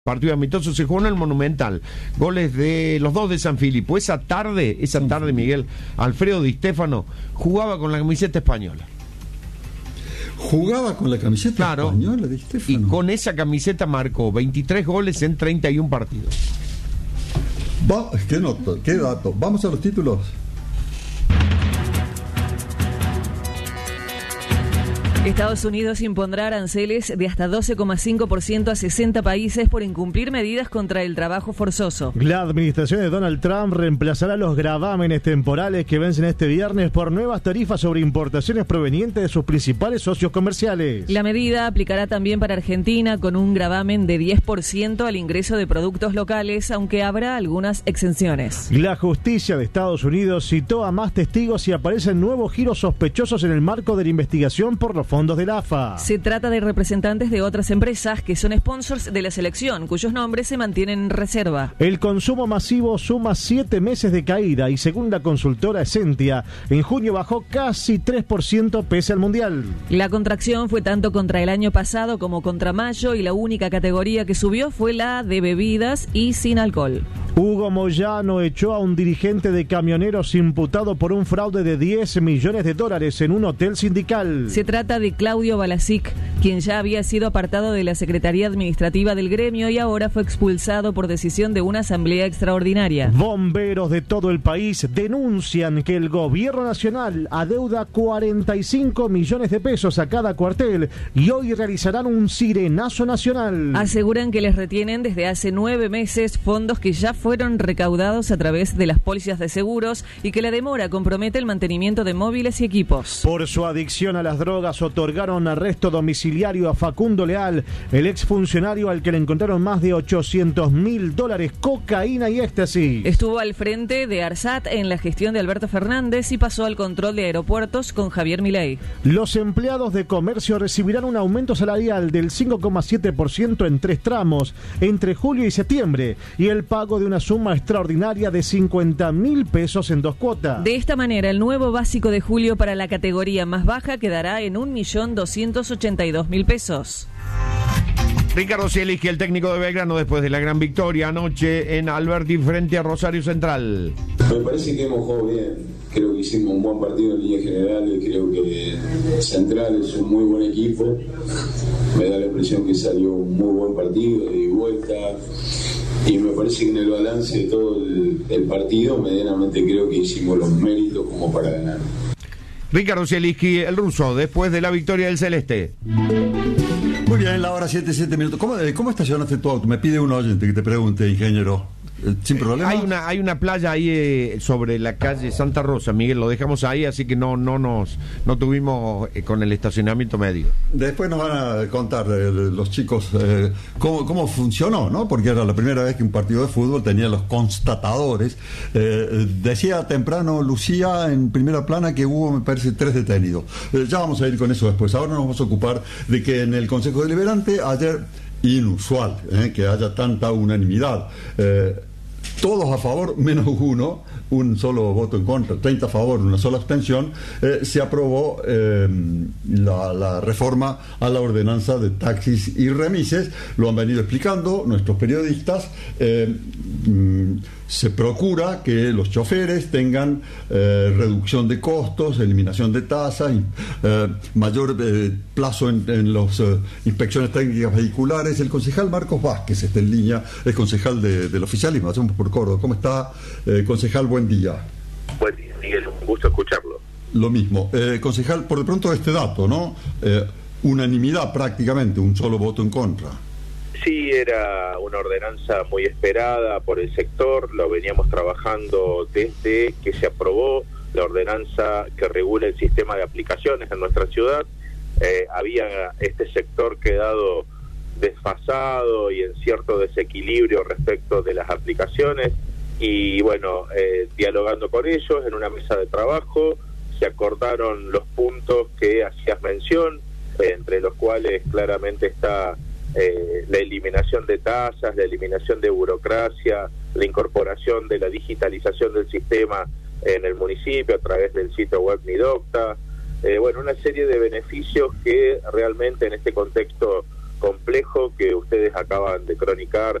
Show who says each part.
Speaker 1: Partido amistoso se jugó en el Monumental. Goles de los dos de San Filipo. Esa tarde, Miguel, Alfredo Di Stéfano jugaba con la camiseta española.
Speaker 2: ¿Jugaba con la camiseta española, Di Stéfano?
Speaker 1: Y con esa camiseta marcó 23 goles en 31 partidos.
Speaker 2: ¿Qué dato? Vamos a los títulos.
Speaker 3: Estados Unidos impondrá aranceles de hasta 12,5% a 60 países por incumplir medidas contra el trabajo forzoso.
Speaker 4: La administración de Donald Trump reemplazará los gravámenes temporales que vencen este viernes por nuevas tarifas sobre importaciones provenientes de sus principales socios comerciales.
Speaker 3: La medida aplicará también para Argentina con un gravamen de 10% al ingreso de productos locales, aunque habrá algunas exenciones.
Speaker 4: La justicia de Estados Unidos citó a más testigos y aparecen nuevos giros sospechosos en el marco de la investigación por los fondos de la AFA.
Speaker 3: Se trata de representantes de otras empresas que son sponsors de la selección, cuyos nombres se mantienen en reserva.
Speaker 4: El consumo masivo suma 7 meses de caída y según la consultora Essentia, en junio bajó casi 3% pese al Mundial.
Speaker 3: La contracción fue tanto contra el año pasado como contra mayo y la única categoría que subió fue la de bebidas y sin alcohol.
Speaker 4: Hugo Moyano echó a un dirigente de camioneros imputado por un fraude de $10 millones en un hotel sindical.
Speaker 3: Se trata de Claudio Balasic, quien ya había sido apartado de la Secretaría Administrativa del gremio y ahora fue expulsado por decisión de una asamblea extraordinaria.
Speaker 4: Bomberos de todo el país denuncian que el gobierno nacional adeuda 45 millones de pesos a cada cuartel y hoy realizarán un sirenazo nacional.
Speaker 3: Aseguran que les retienen desde hace 9 meses fondos que ya fueron recaudados a través de las pólizas de seguros y que la demora compromete el mantenimiento de móviles y equipos.
Speaker 4: Por su adicción a las drogas otorgaron arresto domiciliario a Facundo Leal, el exfuncionario al que le encontraron más de $800.000, cocaína y éxtasis.
Speaker 3: Estuvo al frente de ARSAT en la gestión de Alberto Fernández y pasó al control de aeropuertos con Javier Milei.
Speaker 4: Los empleados de comercio recibirán un aumento salarial del 5,7% en 3 tramos entre julio y septiembre y el pago de una suma extraordinaria de $50.000 pesos en 2 cuotas.
Speaker 3: De esta manera, el nuevo básico de julio para la categoría más baja quedará en 1.282.000 pesos.
Speaker 1: Ricardo Sielisky, el técnico de Belgrano, después de la gran victoria anoche en Alberti frente a Rosario Central.
Speaker 5: Me parece que hemos jugado bien. Creo que hicimos un buen partido en líneas generales. Creo que Central es un muy buen equipo. Me da la impresión que salió un muy buen partido de vuelta. Y me parece que en el balance de todo el partido, medianamente creo que hicimos los méritos como para ganar.
Speaker 1: Ricardo Sielisky, el ruso, después de la victoria del Celeste.
Speaker 2: Muy bien, la hora 7 minutos. ¿Cómo estacionaste tu auto? Me pide un oyente que te pregunte, ingeniero. Sin problema.
Speaker 1: Hay una playa ahí sobre la calle Santa Rosa, Miguel, lo dejamos ahí, así que no tuvimos con el estacionamiento medio.
Speaker 2: Después nos van a contar los chicos cómo funcionó, ¿no? Porque era la primera vez que un partido de fútbol tenía los constatadores. Decía temprano Lucía en primera plana que hubo, me parece, 3 detenidos. Ya vamos a ir con eso después. Ahora nos vamos a ocupar de que en el Consejo Deliberante ayer, inusual que haya tanta unanimidad, todos a favor, menos uno, un solo voto en contra, 30 a favor, una sola abstención, se aprobó la reforma a la ordenanza de taxis y remises. Lo han venido explicando nuestros periodistas. Se procura que los choferes tengan reducción de costos, eliminación de tasas, mayor plazo en las inspecciones técnicas vehiculares. El concejal Marcos Vázquez está en línea, es concejal del oficialismo, hacemos por Córdoba. ¿Cómo está, concejal? Buen día.
Speaker 6: Buen día, Miguel, un gusto escucharlo.
Speaker 2: Lo mismo. Concejal, por de pronto este dato, ¿no? Unanimidad prácticamente, un solo voto en contra.
Speaker 6: Sí, era una ordenanza muy esperada por el sector, lo veníamos trabajando desde que se aprobó la ordenanza que regula el sistema de aplicaciones en nuestra ciudad. Había este sector quedado desfasado y en cierto desequilibrio respecto de las aplicaciones y bueno, dialogando con ellos en una mesa de trabajo se acordaron los puntos que hacías mención, entre los cuales claramente está la eliminación de tasas, la eliminación de burocracia, la incorporación de la digitalización del sistema en el municipio a través del sitio web Midocta, una serie de beneficios que realmente en este contexto complejo que ustedes acaban de cronicar